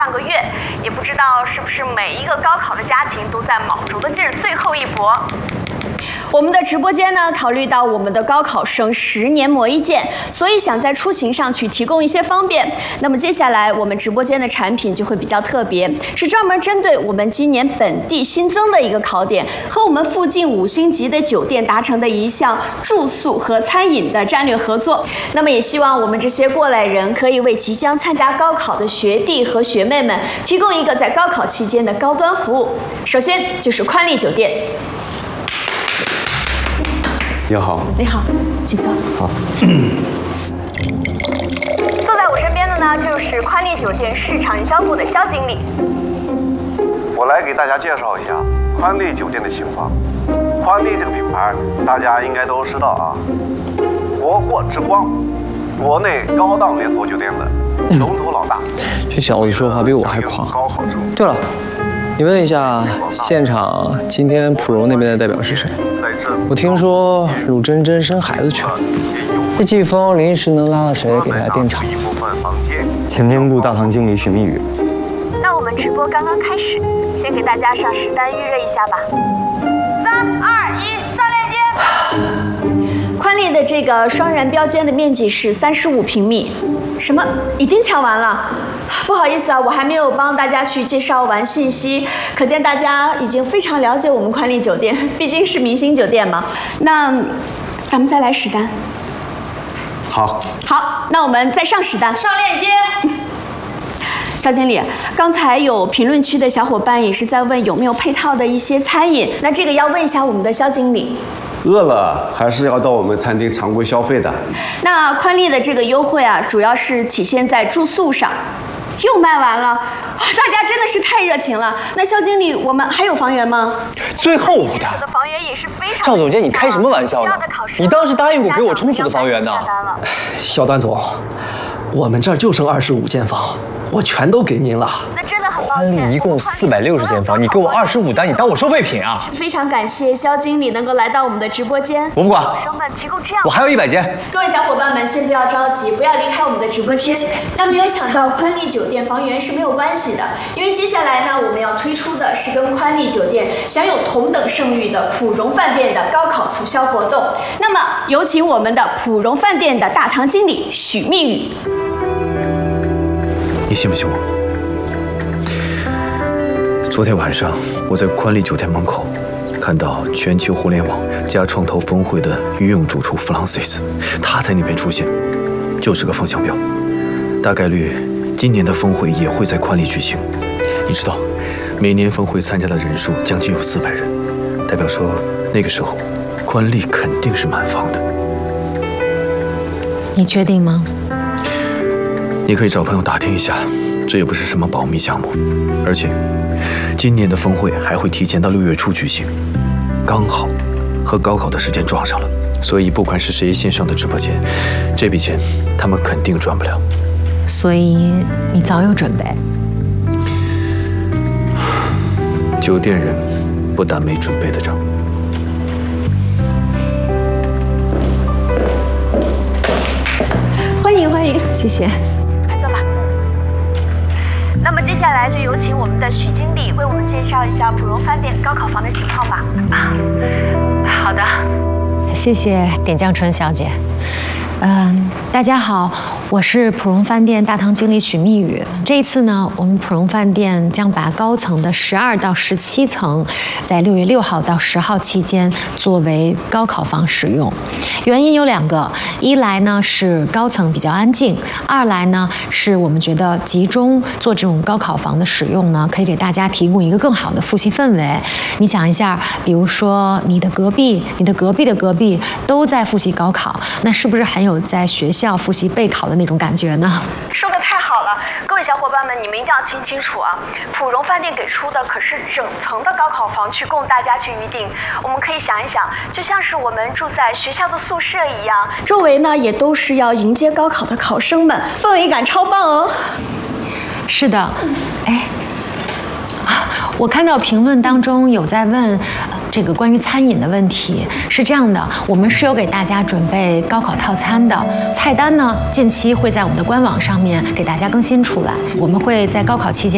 上个月，也不知道是不是每一个高考的家庭都在卯足了劲儿最后一搏。我们的直播间呢，考虑到我们的高考生10年磨一剑，所以想在出行上去提供一些方便。那么接下来我们直播间的产品就会比较特别，是专门针对我们今年本地新增的一个考点，和我们附近5星级的酒店达成的一项住宿和餐饮的战略合作。那么也希望我们这些过来人可以为即将参加高考的学弟和学妹们提供一个在高考期间的高端服务。首先就是宽丽酒店。 你好， 你好，请坐。 好。 坐在我身边的呢，就是宽丽酒店市场营销部的肖经理。 我来给大家介绍一下宽丽酒店的情况。宽丽这个品牌，大家应该都知道啊，国货之光，国内高档连锁酒店的龙头老大。 这小子说话比我还狂。对了，你问一下现场今天普荣那边的代表是谁？我听说鲁珍珍生孩子去了，这季风临时能拉到谁给他垫场？ 前店部大堂经理许密宇。 那我们直播刚刚开始，先给大家上实单预热一下吧。3、2、1，上链接。宽丽的这个双人标间的面积是35平米。什么？已经抢完了？不好意思啊，我还没有帮大家去介绍完信息，可见大家已经非常了解我们宽丽酒店，毕竟是明星酒店嘛。那咱们再来实单。 好， 那我们再上实单，上链接。肖经理，刚才有评论区的小伙伴也是在问有没有配套的一些餐饮，那这个要问一下我们的肖经理。 饿了还是要到我们餐厅常规消费的。 那宽丽的这个优惠啊，主要是体现在住宿上。又卖完了，大家真的是太热情了。那肖经理，我们还有房源吗？ 最后5单。 房源也是非常。 赵总监，你开什么玩笑呢？你当时答应过给我充足的房源的。 肖段总，我们这儿就剩25间房，我全都给您了。 那真的很抱宽丽一共460间房，你给我25单，你当我收废品啊？ 非常感谢肖经理能够来到我们的直播间。 我不管，我还有100间。 各位小伙伴们，先不要着急，不要离开我们的直播间。那没有抢到宽丽酒店房源是没有关系的，因为接下来呢，我们要推出的是跟宽丽酒店享有同等盛誉的普荣饭店的高考促销活动。那么有请我们的普荣饭店的大堂经理许密宇。 你信不信我？昨天晚上我在宽丽酒店门口看到全球互联网加创投峰会的御用主厨 Francis， 他在那边出现，就是个风向标。大概率今年的峰会也会在宽丽举行。你知道，每年峰会参加的人数将近有400人，代表说那个时候宽丽肯定是满房的。 你确定吗？ 你可以找朋友打听一下，这也不是什么保密项目，而且今年的峰会还会提前到6月初举行，刚好和高考的时间撞上了，所以不管是谁线上的直播间，这笔钱他们肯定赚不了。 所以你早有准备。 酒店人不打没准备的仗。 欢迎欢迎， 谢谢。 快坐吧。那么接下来就有请我们的许经理为我们介绍一下普荣饭店高考房的情况吧。 好的，谢谢点将春小姐。大家好，我是普荣饭店大堂经理许密宇。这一次呢，我们普荣饭店将把高层的12到17层，在6月6号到10号期间作为高考房使用。原因有2个，一来呢是高层比较安静，二来呢是我们觉得集中做这种高考房的使用呢，可以给大家提供一个更好的复习氛围。你想一下，比如说你的隔壁、你的隔壁的隔壁都在复习高考，那是不是很有在学校复习备考的那种感觉呢？ 说得太好了，各位小伙伴们，你们一定要听清楚啊！普荣饭店给出的可是整层的高考房去供大家去预定。我们可以想一想，就像是我们住在学校的宿舍一样，周围呢也都是要迎接高考的考生们，氛围感超棒哦。 是的，哎，我看到评论当中有在问这个关于餐饮的问题。是这样的，我们是有给大家准备高考套餐的，菜单呢近期会在我们的官网上面给大家更新出来。我们会在高考期间